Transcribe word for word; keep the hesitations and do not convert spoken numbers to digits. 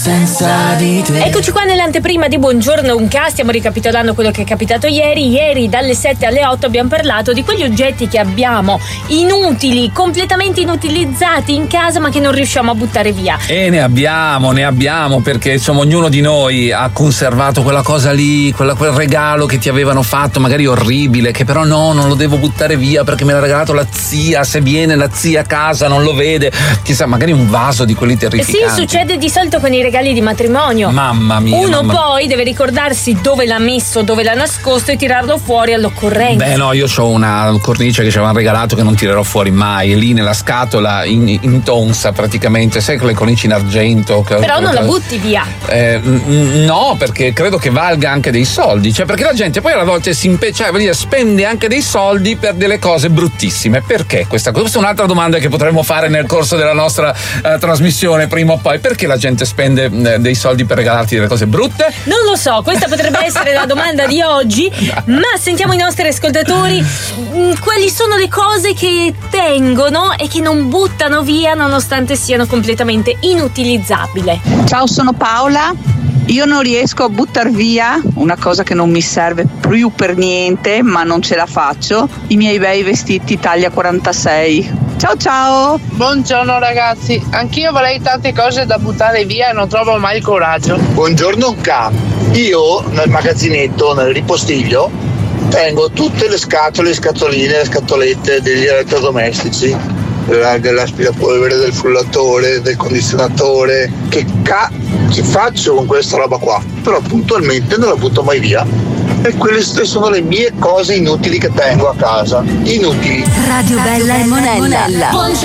senza di te. Eccoci qua nell'anteprima di Buongiorno Unca, stiamo ricapitolando quello che è capitato ieri. Ieri dalle sette alle otto abbiamo parlato di quegli oggetti che abbiamo inutili, completamente inutilizzati in casa, ma che non riusciamo a buttare via. E ne abbiamo, ne abbiamo, perché insomma ognuno di noi ha conservato quella cosa lì, quella, quel regalo che ti avevano fatto, magari orribile, che però no, non lo devo buttare via perché me l'ha regalato la zia. Se viene la zia a casa non lo vede, chissà, magari un vaso di quelli terrificanti. Sì, succede di solito con i regali di matrimonio. Mamma mia. Uno mamma... poi deve ricordarsi dove l'ha messo, dove l'ha nascosto e tirarlo fuori all'occorrenza. Beh no, io ho una cornice che ci avevano regalato che non tirerò fuori mai, è lì nella scatola in, in tonsa praticamente, sai, con le cornici in argento che, però non che, la butti via. Eh, no, perché credo che valga anche dei soldi, cioè perché la gente poi alla volta si impe- cioè, vuol dire, spende anche dei soldi per delle cose bruttissime. Perché questa cosa? Questa è un'altra domanda che potremmo fare nel corso della nostra eh, trasmissione prima o poi. Perché la gente spende eh, dei soldi per regalarti delle cose brutte? Non lo so, questa potrebbe essere la domanda di oggi, ma sentiamo i nostri ascoltatori. Quali sono le cose che tengono e che non buttano via nonostante siano completamente inutilizzabili? Ciao, sono Paola. Io non riesco a buttar via una cosa che non mi serve più per niente, ma non ce la faccio, i miei bei vestiti taglia quarantasei. Ciao ciao! Buongiorno ragazzi, anch'io avrei tante cose da buttare via e non trovo mai il coraggio. Buongiorno K. Io nel magazzinetto, nel ripostiglio, tengo tutte le scatole, le scatoline, le scatolette degli elettrodomestici, dell'aspirapolvere, del frullatore, del condizionatore. Che cazzo faccio con questa roba qua? Però puntualmente non la butto mai via. E quelle sono le mie cose inutili che tengo a casa. Inutili. Radio Bella e Monella.